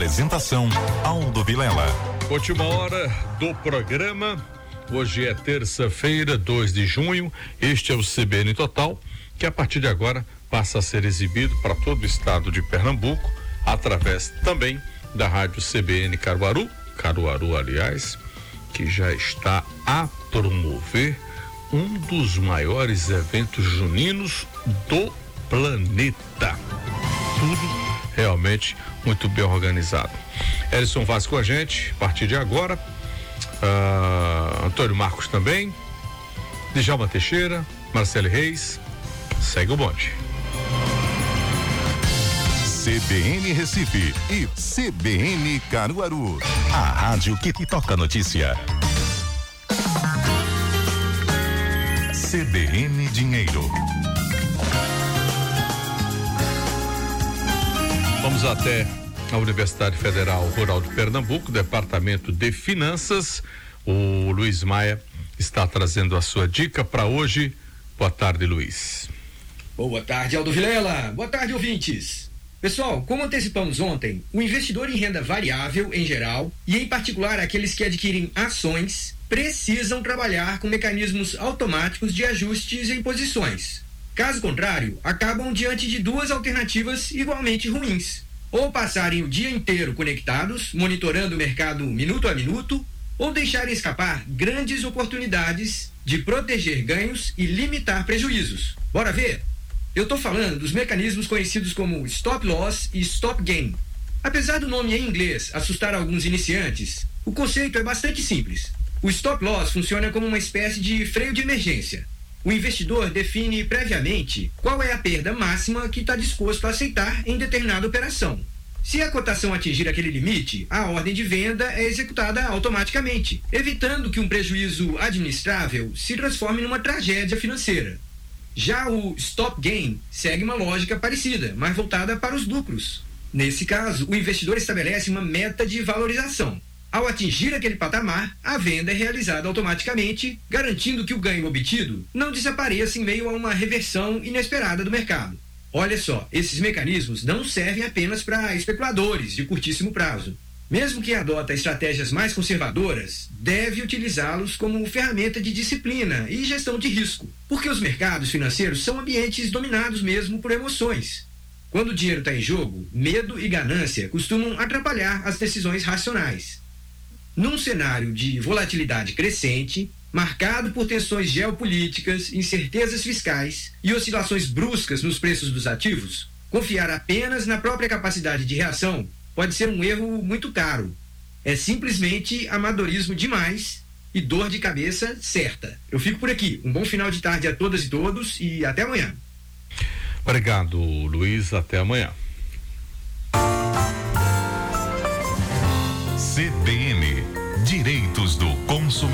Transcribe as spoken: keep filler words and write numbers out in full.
Apresentação Aldo Vilela. Última hora do programa. Hoje é terça-feira, dois de junho. Este é o C B N Total, que a partir de agora passa a ser exibido para todo o estado de Pernambuco, através também da rádio C B N Caruaru, Caruaru, aliás, que já está a promover um dos maiores eventos juninos do planeta. Tudo realmente muito bem organizado. Elison Vaz com a gente, a partir de agora. Uh, Antônio Marcos também. Djalma Teixeira, Marcelo Reis. Segue o bonde. C B N Recife e C B N Caruaru. A rádio que toca notícia. C B N Dinheiro. Vamos até a Universidade Federal Rural de Pernambuco, Departamento de Finanças. O Luiz Maia está trazendo a sua dica para hoje. Boa tarde, Luiz. Boa tarde, Aldo Vilela. Boa tarde, ouvintes. Pessoal, como antecipamos ontem, o investidor em renda variável em geral, e em particular aqueles que adquirem ações, precisam trabalhar com mecanismos automáticos de ajustes em posições. Caso contrário, acabam diante de duas alternativas igualmente ruins. Ou passarem o dia inteiro conectados, monitorando o mercado minuto a minuto, ou deixarem escapar grandes oportunidades de proteger ganhos e limitar prejuízos. Bora ver? Eu estou falando dos mecanismos conhecidos como Stop Loss e Stop Gain. Apesar do nome em inglês assustar alguns iniciantes, o conceito é bastante simples. O Stop Loss funciona como uma espécie de freio de emergência. O investidor define previamente qual é a perda máxima que está disposto a aceitar em determinada operação. Se a cotação atingir aquele limite, a ordem de venda é executada automaticamente, evitando que um prejuízo administrável se transforme numa tragédia financeira. Já o Stop Gain segue uma lógica parecida, mas voltada para os lucros. Nesse caso, o investidor estabelece uma meta de valorização. Ao atingir aquele patamar, a venda é realizada automaticamente, garantindo que o ganho obtido não desapareça em meio a uma reversão inesperada do mercado. Olha só, esses mecanismos não servem apenas para especuladores de curtíssimo prazo. Mesmo que adota estratégias mais conservadoras, deve utilizá-los como ferramenta de disciplina e gestão de risco, porque os mercados financeiros são ambientes dominados mesmo por emoções. Quando o dinheiro está em jogo, medo e ganância costumam atrapalhar as decisões racionais. Num cenário de volatilidade crescente, marcado por tensões geopolíticas, incertezas fiscais e oscilações bruscas nos preços dos ativos, confiar apenas na própria capacidade de reação pode ser um erro muito caro. É simplesmente amadorismo demais e dor de cabeça certa. Eu fico por aqui. Um bom final de tarde a todas e todos e até amanhã. Obrigado, Luiz. Até amanhã. C B N, Direitos do Consumidor.